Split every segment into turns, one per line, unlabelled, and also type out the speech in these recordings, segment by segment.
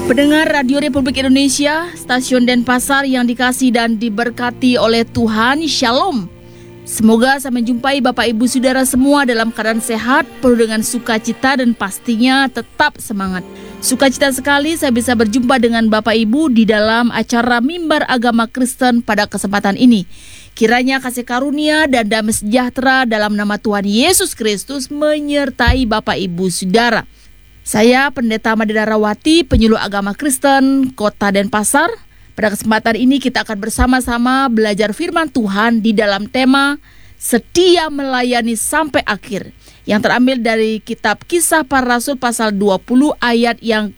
Pendengar Radio Republik Indonesia, stasiun Denpasar yang dikasihi dan diberkati oleh Tuhan, Shalom. Semoga saya menjumpai Bapak Ibu Saudara semua dalam keadaan sehat, penuh dengan sukacita dan pastinya tetap semangat. Sukacita sekali saya bisa berjumpa dengan Bapak Ibu di dalam acara Mimbar Agama Kristen pada kesempatan ini. Kiranya kasih karunia dan damai sejahtera dalam nama Tuhan Yesus Kristus menyertai Bapak Ibu Saudara. Saya Pendeta Madina Rawati, penyuluh agama Kristen Kota Denpasar. Pada kesempatan ini kita akan bersama-sama belajar firman Tuhan di dalam tema Setia Melayani Sampai Akhir, yang terambil dari kitab Kisah Para Rasul pasal 20 ayat yang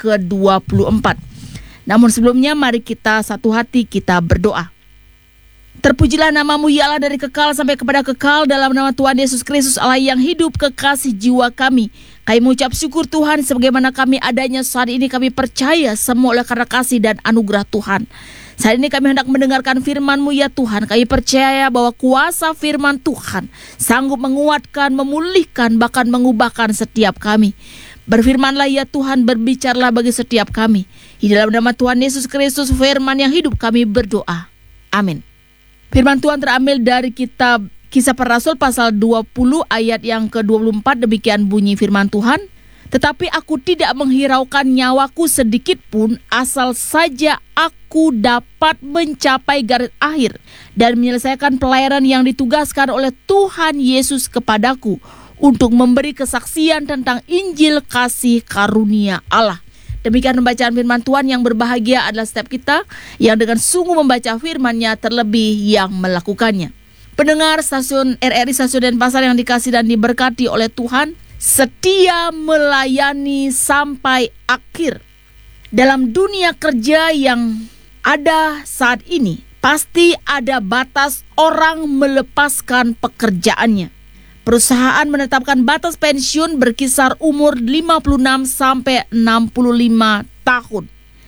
ke-24. Namun sebelumnya mari kita satu hati kita berdoa. Terpujilah namamu ya Allah dari kekal sampai kepada kekal, dalam nama Tuhan Yesus Kristus Allah yang hidup, kekasih jiwa kami. Kami mengucap syukur Tuhan sebagaimana kami adanya saat ini, kami percaya semua oleh karena kasih dan anugerah Tuhan. Saat ini kami hendak mendengarkan firman-Mu ya Tuhan. Kami percaya bahwa kuasa firman Tuhan sanggup menguatkan, memulihkan, bahkan mengubahkan setiap kami. Berfirmanlah ya Tuhan, berbicaralah bagi setiap kami. Di dalam nama Tuhan Yesus Kristus firman yang hidup kami berdoa. Amin. Firman Tuhan terambil dari kitab Kisah Para Rasul pasal 20 ayat yang ke-24, demikian bunyi firman Tuhan. Tetapi aku tidak menghiraukan nyawaku sedikit pun, asal saja aku dapat mencapai garis akhir dan menyelesaikan pelayanan yang ditugaskan oleh Tuhan Yesus kepadaku untuk memberi kesaksian tentang Injil kasih karunia Allah. Demikian pembacaan firman Tuhan. Yang berbahagia adalah setiap kita yang dengan sungguh membaca firman-Nya, terlebih yang melakukannya. Pendengar stasiun RRI Stasiun Denpasar yang dikasihi dan diberkati oleh Tuhan, setia melayani sampai akhir. Dalam dunia kerja yang ada saat ini, pasti ada batas orang melepaskan pekerjaannya. Perusahaan menetapkan batas pensiun berkisar umur 56 sampai 65 tahun.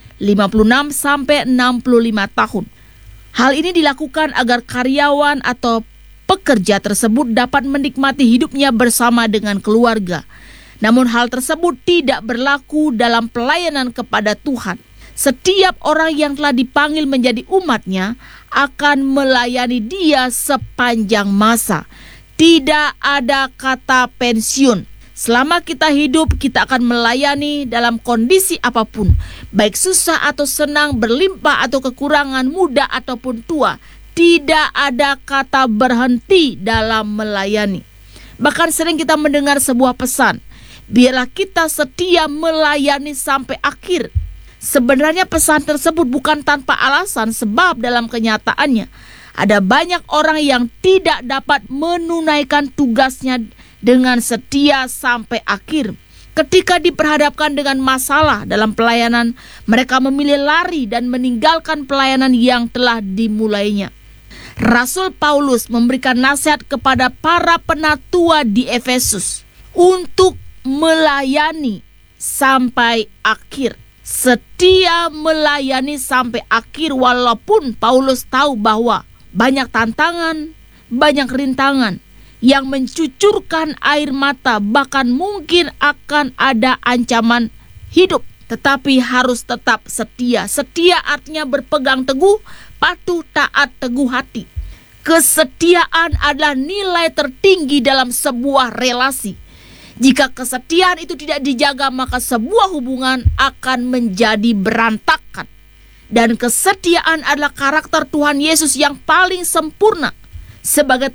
56 sampai 65 tahun. Hal ini dilakukan agar karyawan atau pekerja tersebut dapat menikmati hidupnya bersama dengan keluarga. Namun hal tersebut tidak berlaku dalam pelayanan kepada Tuhan. Setiap orang yang telah dipanggil menjadi umat-Nya akan melayani Dia sepanjang masa. Tidak ada kata pensiun. Selama kita hidup, kita akan melayani dalam kondisi apapun. Baik susah atau senang, berlimpah atau kekurangan, muda ataupun tua. Tidak ada kata berhenti dalam melayani. Bahkan sering kita mendengar sebuah pesan, biarlah kita setia melayani sampai akhir. Sebenarnya pesan tersebut bukan tanpa alasan, sebab dalam kenyataannya ada banyak orang yang tidak dapat menunaikan tugasnya dengan setia sampai akhir. Ketika diperhadapkan dengan masalah dalam pelayanan, mereka memilih lari dan meninggalkan pelayanan yang telah dimulainya. Rasul Paulus memberikan nasihat kepada para penatua di Efesus untuk melayani sampai akhir. Setia melayani sampai akhir, walaupun Paulus tahu bahwa banyak tantangan, banyak rintangan yang mencucurkan air mata, bahkan mungkin akan ada ancaman hidup. Tetapi harus tetap setia. Setia artinya berpegang teguh, patuh, taat, teguh hati. Kesetiaan adalah nilai tertinggi dalam sebuah relasi. Jika kesetiaan itu tidak dijaga, maka sebuah hubungan akan menjadi berantakan. Dan kesetiaan adalah karakter Tuhan Yesus yang paling sempurna. Sebagai